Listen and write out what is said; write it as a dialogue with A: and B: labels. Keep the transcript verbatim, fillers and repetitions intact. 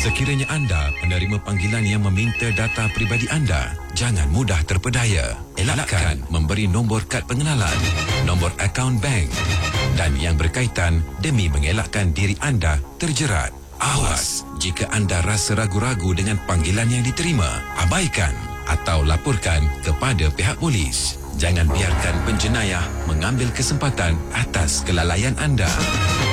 A: Sekiranya anda penerima panggilan yang meminta data peribadi anda, jangan mudah terpedaya. Elakkan memberi nombor kad pengenalan, nombor akaun bank dan yang berkaitan demi mengelakkan diri anda terjerat. Awas, jika anda rasa ragu-ragu dengan panggilan yang diterima, abaikan atau laporkan kepada pihak polis. Jangan biarkan penjenayah mengambil kesempatan atas kelalaian anda.